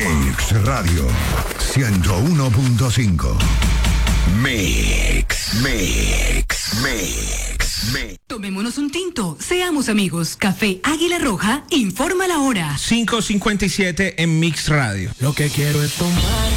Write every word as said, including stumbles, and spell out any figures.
Mix Radio ciento uno punto cinco. Mix, Mix, Mix, Mix. Tomémonos un tinto, seamos amigos. Café Águila Roja informa la hora. cinco cincuenta y siete en Mix Radio. Lo que quiero es tomar